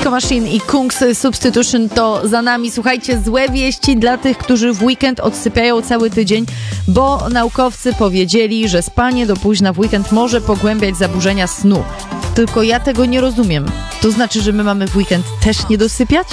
Disco Machine i Kungs Substitution to za nami. Słuchajcie, złe wieści dla tych, którzy w weekend odsypiają cały tydzień, bo naukowcy powiedzieli, że spanie do późna w weekend może pogłębiać zaburzenia snu. Tylko ja tego nie rozumiem. To znaczy, że my mamy w weekend też nie dosypiać?